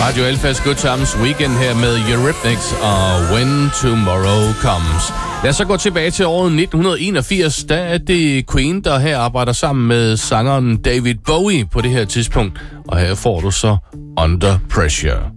Radio Alphas Good Times Weekend her med Eurythmics og When Tomorrow Comes. Lad os så gå tilbage til året 1981. Der er det Queen, der her arbejder sammen med sangeren David Bowie på det her tidspunkt. Og her får du så Under Pressure.